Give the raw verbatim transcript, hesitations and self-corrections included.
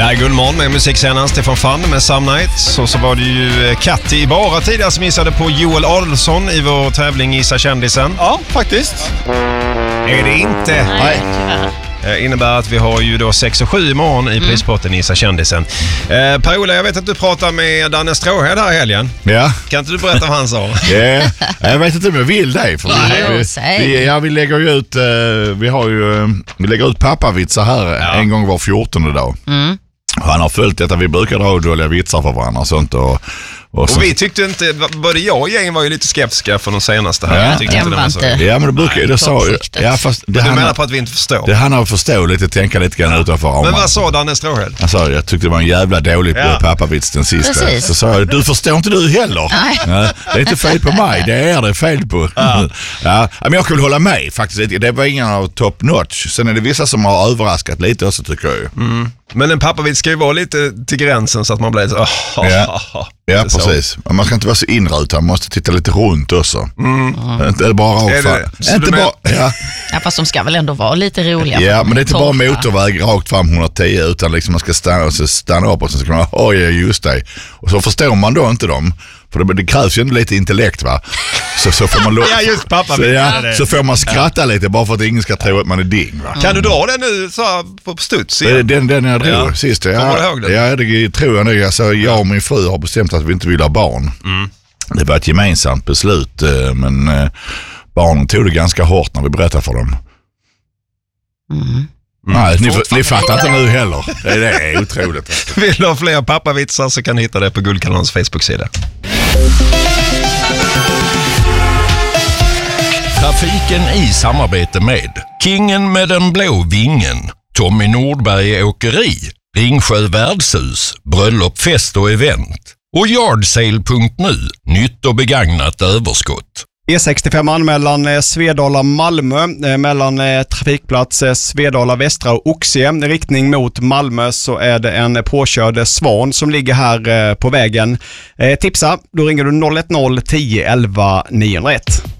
Ja, guldmorgon med musikscenen Stefan Fann med Some Nights. Och så var det ju Katti i bara tidigare som missade på Joel Adolfsson i vår tävling Gissa kändisen. Ja, faktiskt. Är det inte? Nej. Det innebär att vi har ju då sex och sju imorgon i prispotten Gissa kändisen. Eh, Per-Ola, jag vet att du pratar med Danne Stråhed här i helgen. Ja. Kan inte du berätta vad han sa? Ja, jag vet inte om jag vill det. För Nej, vi, vi, ja, vi lägger ju ut, uh, vi har ju, uh, vi lägger ut pappavitsar här ja. en gång var fjortonde dag. Mm. Han har följt detta, vi brukar dra dåliga vitsar för varandra och sånt. Och, och, så. och vi tyckte inte, både jag och gängen var ju lite skeptiska för de senaste här. Ja. Jag tyckte inte det var så. Ja, men det brukar ju, det sa ja, fast det Du han, menar på att vi inte förstår? Det han har förstå lite, tänka lite grann utanför ramarna. Men vad sa Danne Stråhed? Alltså, jag tyckte det var en jävla dålig ja. pappavits den sista. Precis. Så sa jag, du förstår inte du heller. Nej. Ja, det är inte fel på mig, det är det fel på. Ja. Ja, men jag kan väl hålla med faktiskt. Det var ingen av top notch. Sen är det vissa som har överraskat lite också, tycker jag ju. Mm. Men en pappavits ska ju vara lite till gränsen så att man blir så... Oh, ja, oh, ja precis. Så. Man ska inte vara så inrutad, man måste titta lite runt också. Mm. Mm. Inte bara rakt fram. Inte bara, ja. ja, fast de ska väl ändå vara lite roliga. Ja, men det är inte bara motorväg rakt fram hundratio utan liksom man ska stanna, och så stanna upp och så ska man, oj, just det. Och så förstår man då inte dem. För det, det krävs ju lite intellekt, va? Så, så får man lo- ja, just pappa. Så, ja, så får man skratta ja. lite bara för att ingen ska tro att man är ding, va? Kan du dra den nu så här på studs igen? Den, den jag drog ja. sist. Ja, det? ja, det tror jag nu. Alltså, jag och min fru har bestämt att vi inte vill ha barn. Mm. Det var ett gemensamt beslut, men barnen tog det ganska hårt när vi berättade för dem. Mm. Mm. Nej, ni, ni fattar inte nu heller. Det är, det är otroligt. Vill du ha fler pappavitsar så kan ni hitta det på Guldkanalens Facebook-sida. Trafiken i samarbete med Kingen med den blå vingen, Tommy Nordberg Åkeri, Ringsjö Värdshus, Bröllop, fest och event och yardsale punkt nu, nytt och begagnat överskott. E sextiofem mellan Svedala Malmö, mellan trafikplats Svedala Västra och Oxie. Riktning mot Malmö så är det en påkörd Svan som ligger här på vägen. Tipsa, då ringer du noll ett noll tio elva niohundraett.